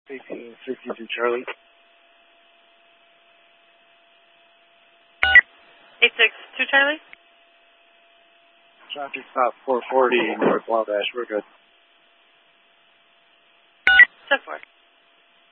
1862 Charlie. 862 Charlie. Traffic stop 440 North Wabash. We're good. 10-4.